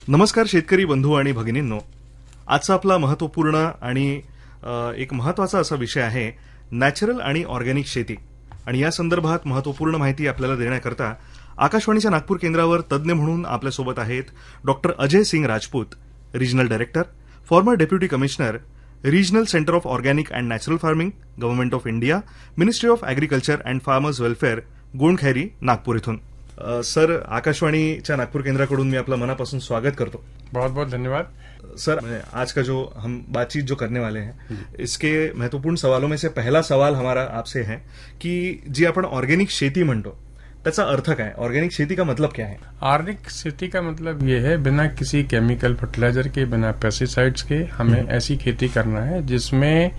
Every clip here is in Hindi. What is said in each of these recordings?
नमस्कार शेतकरी बंधू आणि भगिनींनो, आजचा आपला महत्वपूर्ण आणि एक महत्वाचा असा विषय आहे नॅचरल आणि ऑर्गॅनिक शेती. आणि या संदर्भात महत्वपूर्ण माहिती आपल्याला देण्याकरता आकाशवाणीच्या नागपूर केंद्रावर तज्ज्ञ म्हणून आपल्यासोबत आहेत doctor Ajay Singh Rajput, regional director, farmer deputy commissioner, regional centre of organic and natural farming, government of India, ministry of agriculture and farmers welfare, Gondkhairi, Nagpur इथून. सर, आकाशवाणीच्या नागपुर केंद्राकडून मैं अपना मनापासून स्वागत करतो. बहुत बहुत धन्यवाद. सर, आज का जो हम बातचीत जो करने वाले हैं, इसके महत्वपूर्ण सवालों में से पहला सवाल हमारा आपसे है कि जी आपण ऑर्गेनिक शेती म्हणतो त्याचा अर्थ काय? ऑर्गेनिक खेती का मतलब क्या है? ऑर्गेनिक खेती का मतलब ये है बिना किसी केमिकल फर्टिलाइजर के, बिना पेस्टिसाइड्स के हमें ऐसी खेती करना है जिसमें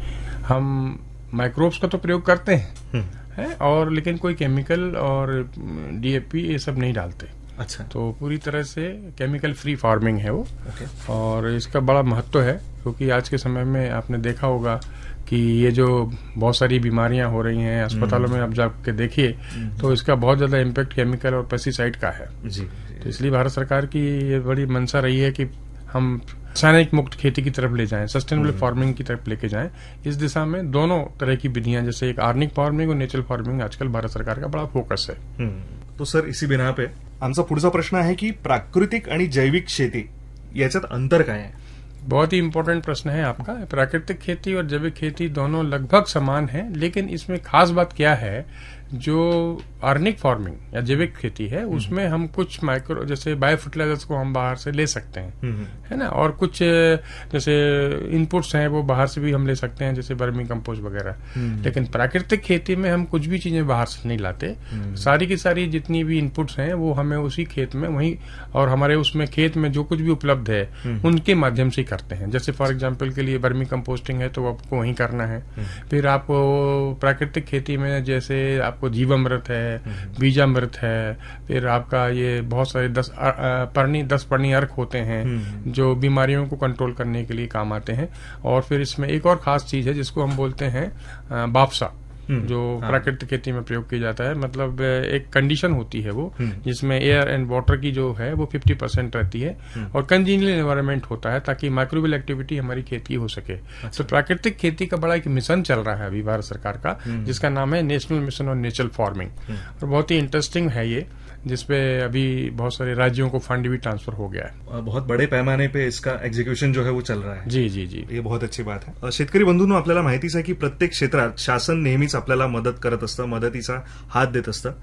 हम माइक्रोब्स का तो प्रयोग करते हैं और लेकिन कोई केमिकल और डीएपी ये सब नहीं डालते. अच्छा. तो पूरी तरह से केमिकल फ्री फार्मिंग है वो. ओके. और इसका बड़ा महत्व है क्योंकि आज के समय में आपने देखा होगा कि ये जो बहुत सारी बीमारियां हो रही हैं अस्पतालों में, आप जाके देखिए तो इसका बहुत ज्यादा इम्पैक्ट केमिकल और पेस्टिसाइड का है. जी. तो इसलिए भारत सरकार की ये बड़ी मंशा रही है कि हम रासायनिक मुक्त खेती की तरफ ले जाएं, सस्टेनेबल फार्मिंग की तरफ लेके जाएं. इस दिशा में दोनों तरह की विधियां, जैसे एक ऑर्गेनिक फार्मिंग और नेचुरल फार्मिंग, आजकल भारत सरकार का बड़ा फोकस है. तो सर, इसी बिना पे आमचा पुढचा प्रश्न आहे की प्राकृतिक आणि जैविक शेती याच्यात अंतर काय आहे? बहुत ही इम्पोर्टेंट प्रश्न है आपका. प्राकृतिक खेती और जैविक खेती दोनों लगभग समान है, लेकिन इसमें खास बात क्या है, जो ऑर्गेनिक फार्मिंग या जैविक खेती है उसमें हम कुछ माइक्रो जैसे बायो फर्टिलाइजर्स को हम बाहर से ले सकते हैं, है ना, और कुछ जैसे इनपुट्स हैं वो बाहर से भी हम ले सकते हैं, जैसे वर्मी कंपोस्ट वगैरह. लेकिन प्राकृतिक खेती में हम कुछ भी चीजें बाहर से नहीं लाते. सारी की सारी जितनी भी इनपुट्स हैं वो हमें उसी खेत में वहीं और हमारे उसमें खेत में जो कुछ भी उपलब्ध है उनके माध्यम से करते हैं. जैसे फॉर एग्जाम्पल के लिए वर्मी कंपोस्टिंग है तो आपको वहीं करना है. फिर आपको प्राकृतिक खेती में जैसे आपको जीवामृत है, बीजामृत है, फिर आपका ये बहुत सारे 10 पर्णी अर्क होते हैं जो बीमारियों को कंट्रोल करने के लिए काम आते हैं. और फिर इसमें एक और खास चीज है जिसको हम बोलते हैं बापसा, जो प्राकृतिक खेती में प्रयोग किया जाता है. मतलब एक कंडीशन होती है वो जिसमें एयर एंड वाटर की जो है वो 50% रहती है और कंजीनियल एनवायरनमेंट होता है ताकि माइक्रोबियल एक्टिविटी हमारी खेती हो सके. तो प्राकृतिक खेती का बड़ा एक मिशन चल रहा है अभी भारत सरकार का, जिसका नाम है national mission on natural farming. और बहुत ही इंटरेस्टिंग है ये, जिसपे अभी बहुत सारे राज्यों को फंड भी ट्रांसफर हो गया है. बहुत बड़े पैमाने पे इसका एग्जीक्यूशन जो है वो चल रहा है. जी जी जी, ये बहुत अच्छी बात है. शेतकरी बंधूंनो, आपल्याला माहितीच आहे की प्रत्येक क्षेत्रात शासन नेहमीच आपल्याला मदत करत असतं, मदतीचा हात देत असतं.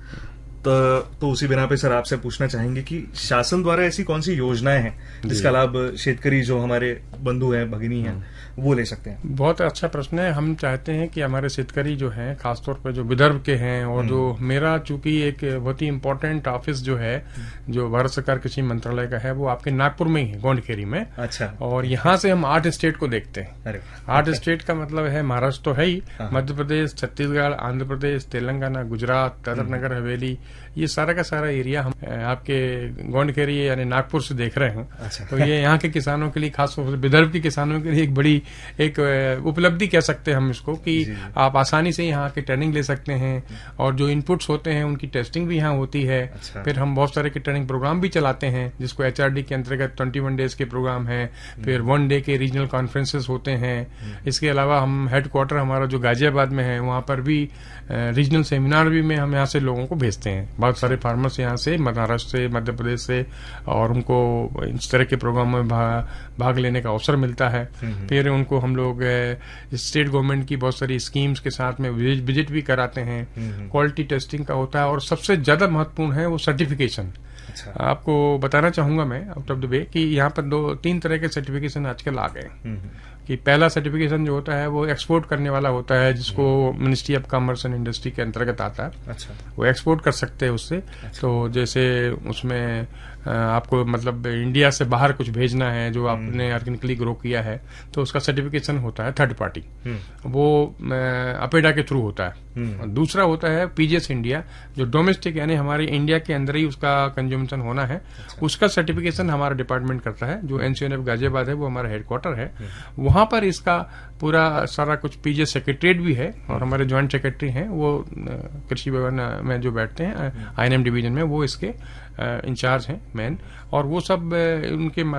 तो उसी बिना पे सर आपसे पूछना चाहेंगे कि शासन द्वारा ऐसी कौन सी योजनाएं हैं जिसका लाभ शेतकरी जो हमारे बंधु हैं, भगिनी हैं, वो ले सकते हैं? बहुत अच्छा प्रश्न है. हम चाहते हैं कि हमारे शेतकरी जो हैं, खासतौर पर जो विदर्भ के हैं, और जो मेरा चूंकि एक बहुत ही इम्पोर्टेंट ऑफिस जो है जो भारत सरकार कृषि मंत्रालय का है वो आपके नागपुर में ही है, गोंडखेरी में. अच्छा. और यहाँ से हम 8 स्टेट को देखते हैं. अरे, 8 स्टेट का मतलब है महाराष्ट्र तो है ही, मध्य प्रदेश, छत्तीसगढ़, आंध्र प्रदेश, तेलंगाना, गुजरात, दादर नगर हवेली, ये सारा का सारा एरिया हम आपके गोंडखेरी यानी नागपुर से देख रहे हैं. अच्छा. तो ये यहाँ के किसानों के लिए, खासतौर से विदर्भ के किसानों के लिए एक बड़ी एक उपलब्धि कह सकते हैं हम इसको, कि आप आसानी से यहाँ के ट्रेनिंग ले सकते हैं और जो इनपुट्स होते हैं उनकी टेस्टिंग भी यहाँ होती है. अच्छा. फिर हम बहुत सारे के ट्रेनिंग प्रोग्राम भी चलाते हैं जिसको HRD के अंतर्गत 21 डेज के प्रोग्राम है. फिर 1 डे के रीजनल कॉन्फ्रेंसेस होते हैं. इसके अलावा हम हेडक्वार्टर हमारा जो गाजियाबाद में है वहां पर भी रीजनल सेमिनार भी में हम यहाँ से लोगों को भेजते हैं. बहुत सारे फार्मर्स यहाँ से महाराष्ट्र से, मध्य प्रदेश से, और उनको इस तरह के प्रोग्राम में भाग लेने का अवसर मिलता है. फिर उनको हम लोग स्टेट गवर्नमेंट की बहुत सारी स्कीम्स के साथ में विजिट भी कराते हैं. क्वालिटी टेस्टिंग का होता है और सबसे ज्यादा महत्वपूर्ण है वो सर्टिफिकेशन. अच्छा. आपको बताना चाहूंगा मैं आउट ऑफ द वे कि यहाँ पर 2-3 तरह के सर्टिफिकेशन आजकल आ गए. कि पहला सर्टिफिकेशन जो होता है वो एक्सपोर्ट करने वाला होता है, जिसको ministry of commerce and industry के अंतर्गत आता है. अच्छा. वो एक्सपोर्ट कर सकते हैं उससे. अच्छा. तो जैसे उसमें आपको मतलब इंडिया से बाहर कुछ भेजना है जो आपने ऑर्गेनिकली ग्रो किया है तो उसका सर्टिफिकेशन होता है थर्ड पार्टी, वो अपेडा के थ्रू होता है. दूसरा होता है पीजीएस इंडिया, जो डोमेस्टिक यानी हमारे इंडिया के अंदर ही उसका कंज्यूमेशन होना है. उसका सर्टिफिकेशन हमारा डिपार्टमेंट करता है. जो NCNF गाजियाबाद है वो हमारा हेडक्वार्टर है, वहां वहां पर इसका पूरा सारा कुछ पीजे सेक्रेटरीट भी है और हमारे ज्वाइंट सेक्रेटरी हैं वो कृषि भवन में जो बैठते हैं INM डिवीजन में, वो इसके इंचार्ज हैं मेन, और वो सब उनके